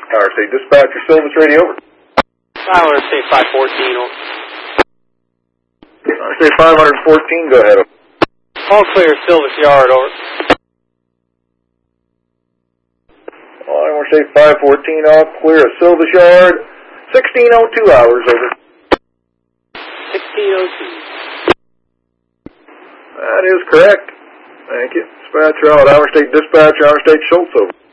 Power State Dispatcher, Silvis Radio, over. Power State 514, over. Power State 514, go ahead, over. All clear, Silvis Yard, over. Power State 514, all clear at Silvis Yard. 16:02 hours, over. 16:02. That is correct. Thank you. Dispatcher out. Hour State Dispatcher, Hour State Schultz, over.